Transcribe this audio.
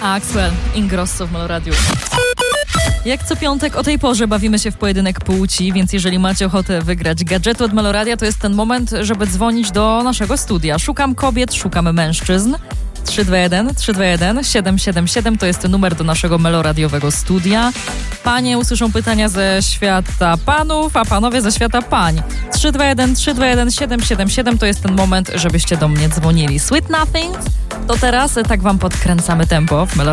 Axwell, Ingrosso w Meloradiu. Jak co piątek o tej porze bawimy się w pojedynek płci, więc jeżeli macie ochotę wygrać gadżety od Meloradia, to jest ten moment, żeby dzwonić do naszego studia. Szukam kobiet, szukamy mężczyzn. 321-777 to jest numer do naszego meloradiowego studia. Panie usłyszą pytania ze świata panów, a panowie ze świata pań. 321-777 to jest ten moment, żebyście do mnie dzwonili. Sweet Nothings to teraz tak wam podkręcamy tempo w Meloradiu.